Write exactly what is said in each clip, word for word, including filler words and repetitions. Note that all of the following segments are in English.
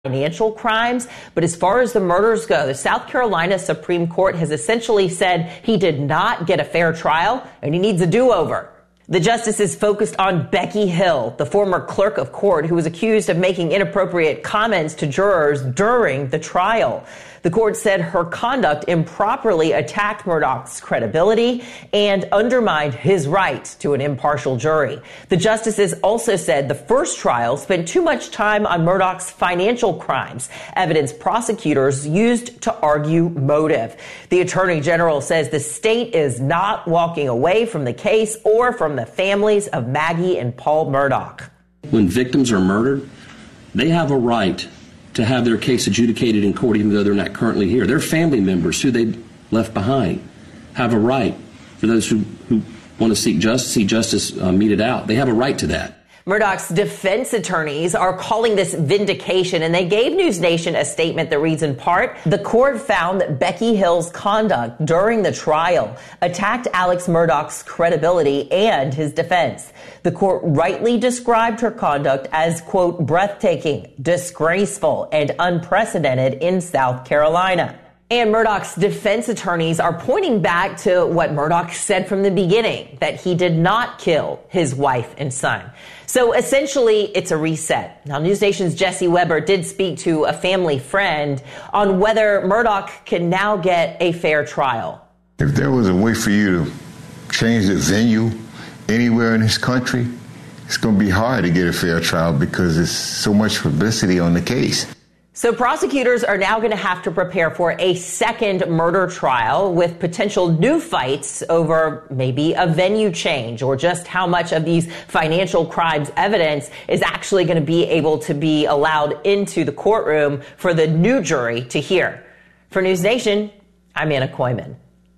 financial crimes. But as far as the murders go, the South Carolina Supreme Court has essentially said he did not get a fair trial and he needs a do-over. The justices focused on Becky Hill, the former clerk of court who was accused of making inappropriate comments to jurors during the trial. The court said her conduct improperly attacked Murdaugh's credibility and undermined his right to an impartial jury. The justices also said the first trial spent too much time on Murdaugh's financial crimes, evidence prosecutors used to argue motive. The Attorney General says the state is not walking away from the case or from the families of Maggie and Paul Murdaugh. When victims are murdered, they have a right to have their case adjudicated in court, even though they're not currently here. Their family members who they left behind have a right, for those who, who want to seek justice, see justice uh, meted out. They have a right to that. Murdaugh's defense attorneys are calling this vindication, and they gave News Nation a statement that reads in part, the court found that Becky Hill's conduct during the trial attacked Alex Murdaugh's credibility and his defense. The court rightly described her conduct as, quote, breathtaking, disgraceful, and unprecedented in South Carolina. And Murdaugh's defense attorneys are pointing back to what Murdaugh said from the beginning, that he did not kill his wife and son. So essentially, it's a reset. Now, News Nation's Jesse Weber did speak to a family friend on whether Murdaugh can now get a fair trial. If there was a way for you to change the venue anywhere in this country, it's going to be hard to get a fair trial because there's so much publicity on the case. So prosecutors are now going to have to prepare for a second murder trial with potential new fights over maybe a venue change or just how much of these financial crimes evidence is actually going to be able to be allowed into the courtroom for the new jury to hear. For News Nation, I'm Anna Koyman.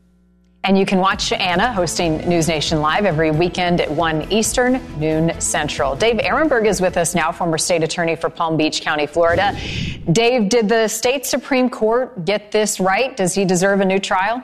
And you can watch Anna hosting News Nation Live every weekend at one Eastern, noon Central. Dave Ehrenberg is with us now, former state attorney for Palm Beach County, Florida. Dave, did the state Supreme Court get this right? Does he deserve a new trial?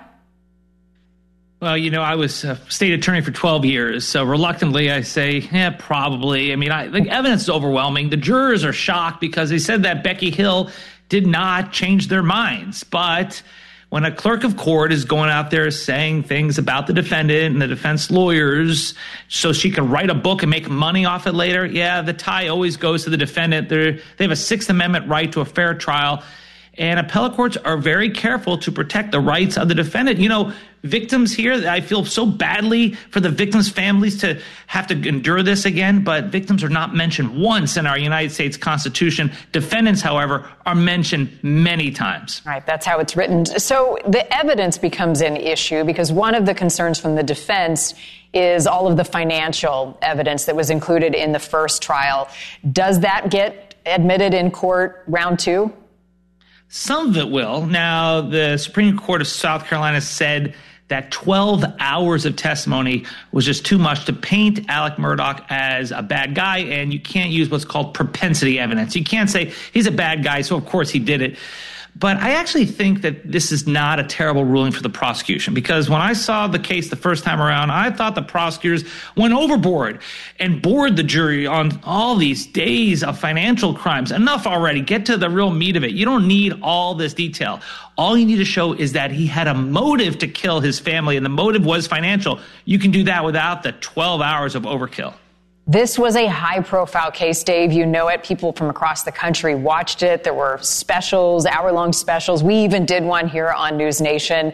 Well, you know, I was a state attorney for twelve years, so reluctantly I say, yeah, probably. I mean, I, the evidence is overwhelming. The jurors are shocked because they said that Becky Hill did not change their minds, but when a clerk of court is going out there saying things about the defendant and the defense lawyers so she can write a book and make money off it later, yeah, the tie always goes to the defendant. They're, they have a Sixth Amendment right to a fair trial. And appellate courts are very careful to protect the rights of the defendant. You know, victims here, I feel so badly for the victims' families to have to endure this again, but victims are not mentioned once in our United States Constitution. Defendants, however, are mentioned many times. Right, that's how it's written. So the evidence becomes an issue because one of the concerns from the defense is all of the financial evidence that was included in the first trial. Does that get admitted in court round two? Some of it will. Now, the Supreme Court of South Carolina said that twelve hours of testimony was just too much to paint Alec Murdaugh as a bad guy, and you can't use what's called propensity evidence. You can't say he's a bad guy, so of course he did it. But I actually think that this is not a terrible ruling for the prosecution, because when I saw the case the first time around, I thought the prosecutors went overboard and bored the jury on all these days of financial crimes. Enough already. Get to the real meat of it. You don't need all this detail. All you need to show is that he had a motive to kill his family, and the motive was financial. You can do that without the twelve hours of overkill. This was a high-profile case, Dave. You know it. People from across the country watched it. There were specials, hour-long specials. We even did one here on News Nation.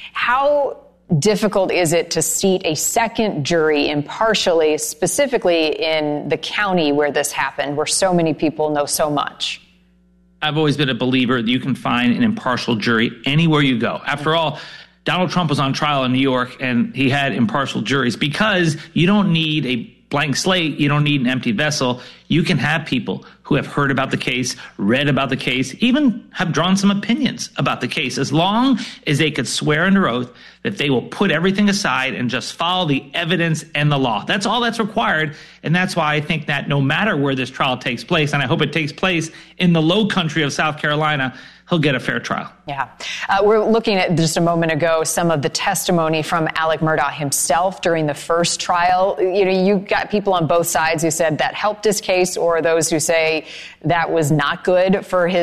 How difficult is it to seat a second jury impartially, specifically in the county where this happened, where so many people know so much? I've always been a believer that you can find an impartial jury anywhere you go. After all, Donald Trump was on trial in New York, and he had impartial juries because you don't need a blank slate. You don't need an empty vessel. You can have people who have heard about the case, read about the case, even have drawn some opinions about the case, as long as they could swear under oath that they will put everything aside and just follow the evidence and the law. That's all that's required. And that's why I think that no matter where this trial takes place, and I hope it takes place in the low country of South Carolina, he'll get a fair trial. Yeah. Uh, we're looking at just a moment ago some of the testimony from Alec Murdaugh himself during the first trial. You know, you got people on both sides who said that helped his case. case, or those who say that was not good for his